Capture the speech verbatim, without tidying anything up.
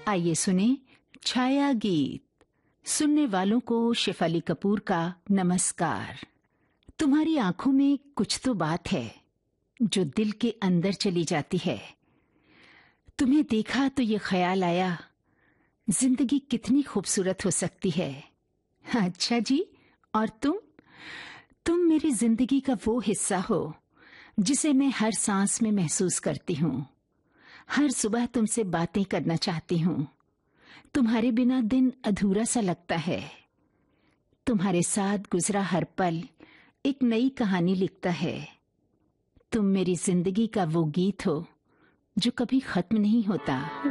आइए सुने छाया गीत। सुनने वालों को शेफाली कपूर का नमस्कार। तुम्हारी आंखों में कुछ तो बात है जो दिल के अंदर चली जाती है। तुम्हें देखा तो ये ख्याल आया, जिंदगी कितनी खूबसूरत हो सकती है। अच्छा जी, और तुम तुम मेरी जिंदगी का वो हिस्सा हो जिसे मैं हर सांस में महसूस करती हूँ। हर सुबह तुमसे बातें करना चाहती हूँ। तुम्हारे बिना दिन अधूरा सा लगता है। तुम्हारे साथ गुजरा हर पल एक नई कहानी लिखता है। तुम मेरी जिंदगी का वो गीत हो जो कभी खत्म नहीं होता।